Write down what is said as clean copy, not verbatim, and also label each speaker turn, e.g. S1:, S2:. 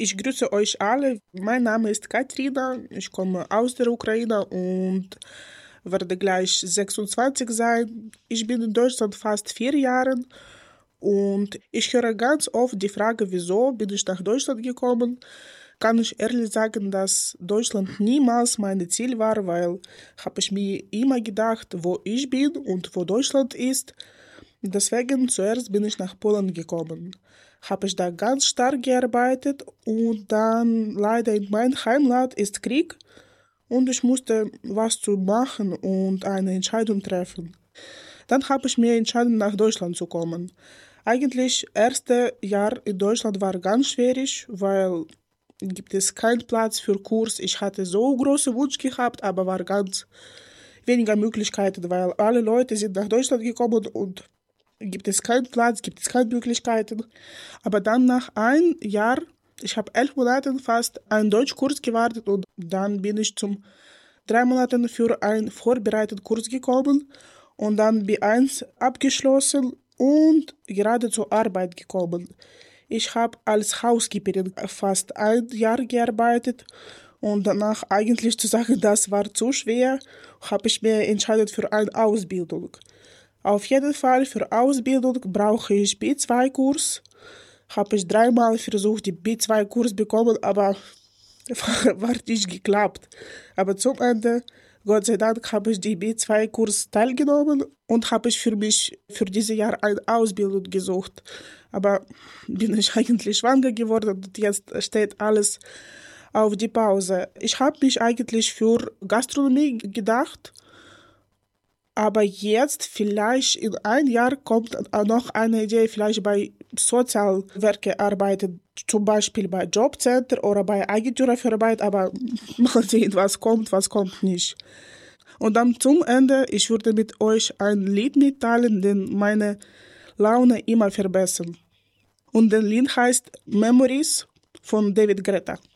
S1: Ich grüße euch alle. Mein Name ist Katrina. Ich komme aus der Ukraine und werde gleich 26 sein. Ich bin in Deutschland fast 4 Jahre und ich höre ganz oft die Frage, wieso bin ich nach Deutschland gekommen? Kann ich ehrlich sagen, dass Deutschland niemals mein Ziel war, weil habe ich mir immer gedacht, wo ich bin und wo Deutschland ist. Deswegen zuerst bin ich nach Polen gekommen. Habe ich da ganz stark gearbeitet und dann leider in meinem Heimatland ist Krieg und ich musste was zu machen und eine Entscheidung treffen. Dann habe ich mir entschieden, nach Deutschland zu kommen. Eigentlich erste Jahr in Deutschland war ganz schwierig, weil gibt es keinen Platz für Kurs. Ich hatte so große Wunsch gehabt, aber war ganz weniger Möglichkeiten, weil alle Leute sind nach Deutschland gekommen und gibt es keinen Platz, gibt es keine Möglichkeiten. Aber dann nach einem Jahr, ich habe 11 Monate fast einen Deutschkurs gewartet und dann bin ich zum 3 Monaten für einen vorbereiteten Kurs gekommen und dann B1 abgeschlossen und gerade zur Arbeit gekommen. Ich habe als Housekeeperin fast ein Jahr gearbeitet und danach eigentlich zu sagen, das war zu schwer, habe ich mir entschieden für eine Ausbildung. Auf jeden Fall für Ausbildung brauche ich B2-Kurs. Habe ich 3-mal versucht, die B2-Kurs bekommen, aber war nicht geklappt. Aber zum Ende, Gott sei Dank, habe ich die B2-Kurs teilgenommen und habe ich für mich für dieses Jahr eine Ausbildung gesucht. Aber bin ich eigentlich schwanger geworden und jetzt steht alles auf die Pause. Ich habe mich eigentlich für Gastronomie gedacht, aber jetzt vielleicht in ein Jahr kommt noch eine Idee, vielleicht bei Sozialwerke arbeiten, zum Beispiel bei Jobcenter oder bei Agentur für Arbeit, aber mal sehen, was kommt nicht. Und dann zum Ende, ich würde mit euch ein Lied mitteilen, den meine Laune immer verbessern. Und das Lied heißt Memories von David Guetta.